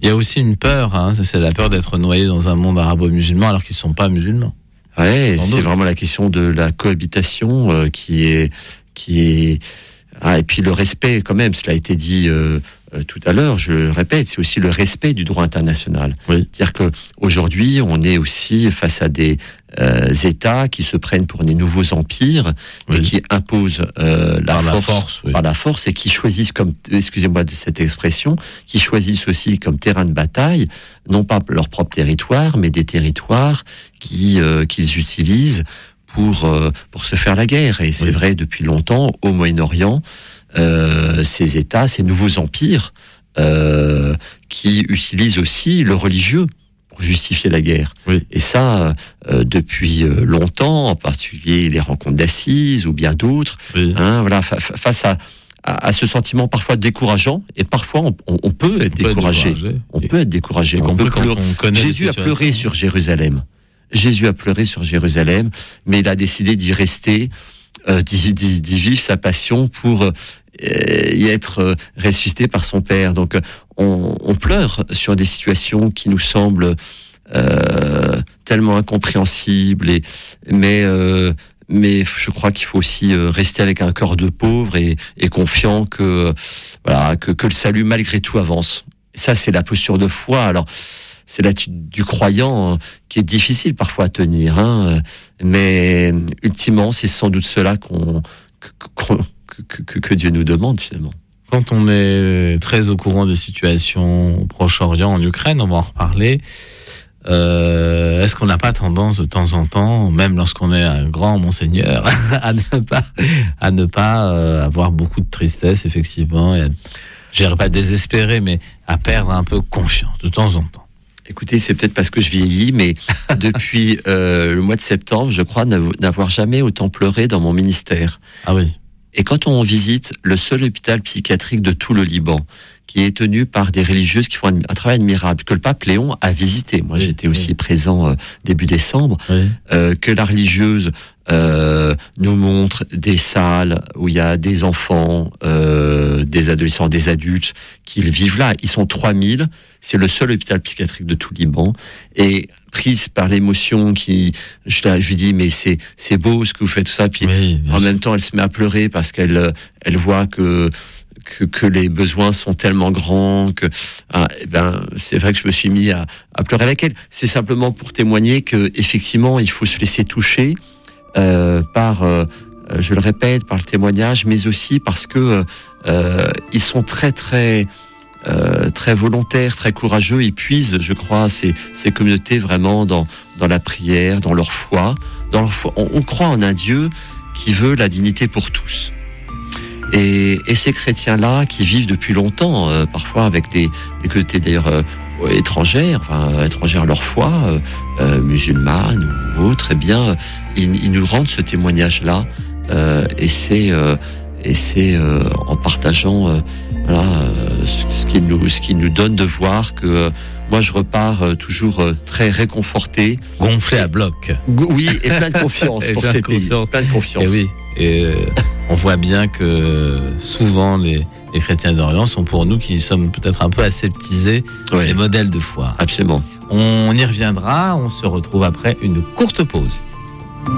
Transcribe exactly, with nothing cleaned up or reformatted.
Il y a aussi une peur, hein, c'est la peur d'être noyé dans un monde arabo-musulman alors qu'ils ne sont pas musulmans. Ouais, c'est vraiment la question de la cohabitation euh, qui est qui est ah, et puis le respect quand même, cela a été dit euh, euh, tout à l'heure, je le répète, c'est aussi le respect du droit international. Oui. C'est-à-dire que aujourd'hui, on est aussi face à des euh, États qui se prennent pour des nouveaux empires, oui. et qui imposent euh, la, par force, la force, oui. par la force, et qui choisissent comme, excusez-moi de cette expression, qui choisissent aussi comme terrain de bataille, non pas leur propre territoire, mais des territoires qui euh, qu'ils utilisent pour euh, pour se faire la guerre. Et c'est oui. vrai depuis longtemps au Moyen-Orient, euh, ces États, ces nouveaux empires, euh, qui utilisent aussi le religieux pour justifier la guerre. Oui. Et ça, euh, depuis longtemps, en particulier les rencontres d'Assises ou bien d'autres. Oui. Hein, voilà, fa- face à, à à ce sentiment parfois décourageant, et parfois on, on, on peut être on découragé. Peut être on et peut être découragé. On peut pleurer. On Jésus a pleuré sur Jérusalem. Jésus a pleuré sur Jérusalem, mais il a décidé d'y rester, euh, d'y, d'y, d'y vivre sa passion pour euh, y être euh, ressuscité par son Père. Donc, on, on pleure sur des situations qui nous semblent euh, tellement incompréhensibles, et, mais, euh, mais je crois qu'il faut aussi euh, rester avec un cœur de pauvre et, et confiant que, euh, voilà, que, que le salut malgré tout avance. Ça, c'est la posture de foi. Alors, c'est l'attitude du croyant euh, qui est difficile parfois à tenir, hein, mais ultimement, c'est sans doute cela qu'on, qu'on, que, que, que Dieu nous demande finalement. Quand on est très au courant des situations au Proche-Orient, en Ukraine, on va en reparler, euh, est-ce qu'on n'a pas tendance de temps en temps, même lorsqu'on est un grand monseigneur, à ne pas, à ne pas euh, avoir beaucoup de tristesse, effectivement, et à, je dirais pas désespérer, mais à perdre un peu confiance de temps en temps? Écoutez, c'est peut-être parce que je vieillis, mais depuis euh, le mois de septembre, je crois n'avoir jamais autant pleuré dans mon ministère. Ah oui. Et quand on visite le seul hôpital psychiatrique de tout le Liban, qui est tenu par des religieuses qui font un, un travail admirable, que le pape Léon a visité, moi oui, j'étais aussi oui. présent euh, début décembre, oui. euh, que la religieuse euh, nous montre des salles où il y a des enfants, euh, des adolescents, des adultes qui vivent là. Ils sont trois mille, c'est le seul hôpital psychiatrique de tout le Liban, et prise par l'émotion, qui, je, je lui dis mais c'est c'est beau ce que vous faites, tout ça, puis oui, en même temps elle se met à pleurer parce qu'elle elle voit que Que, que les besoins sont tellement grands que ah, eh ben c'est vrai que je me suis mis à, à pleurer avec elle. C'est simplement pour témoigner que effectivement il faut se laisser toucher euh, par, euh, je le répète, par le témoignage, mais aussi parce que euh, ils sont très très euh, très volontaires, très courageux. Ils puisent, je crois, ces, ces communautés vraiment dans dans la prière, dans leur foi, dans leur foi. On, on croit en un Dieu qui veut la dignité pour tous. Et, et ces chrétiens-là, qui vivent depuis longtemps, euh, parfois avec des, des communautés d'ailleurs euh, étrangères, enfin, étrangères à leur foi, euh, euh, musulmanes ou autres, eh bien, ils, ils nous rendent ce témoignage-là, euh, et c'est, euh, et c'est euh, en partageant, euh, voilà, euh, ce, ce qui nous, ce qui nous donne de voir que euh, moi, je repars euh, toujours euh, très réconforté, gonflé à bloc. Oui, et plein de confiance pour ces pays, plein de confiance. Et oui. Et euh, on voit bien que souvent les, les chrétiens d'Orient sont pour nous qui sommes peut-être un peu aseptisés, ouais. des modèles de foi. Absolument. On y reviendra, on se retrouve après une courte pause.